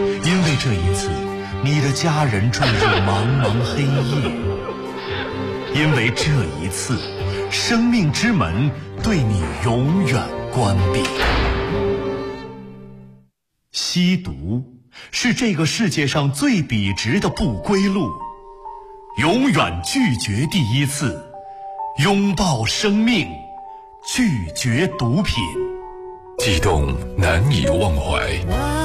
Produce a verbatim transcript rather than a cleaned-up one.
因为这一次你的家人坠入茫茫黑夜，因为这一次生命之门对你永远关闭。吸毒是这个世界上最笔直的不归路，永远拒绝第一次，拥抱生命，拒绝毒品， 悸动难以忘怀。